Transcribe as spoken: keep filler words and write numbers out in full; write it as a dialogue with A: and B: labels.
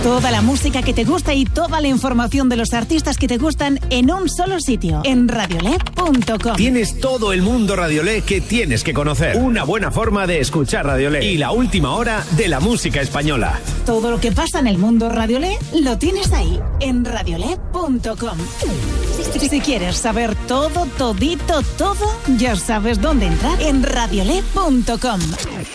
A: Toda la música que te gusta y toda la información de los artistas que te gustan en un solo sitio, en radiolé punto com.
B: Tienes todo el mundo Radiolé que tienes que conocer. Una buena forma de escuchar Radiolé. Y la última hora de la música española.
A: Todo lo que pasa en el mundo Radiolé lo tienes ahí, en radiolé punto com. Si, si quieres saber todo, todito, todo, ya sabes dónde entrar, en radiolé punto com.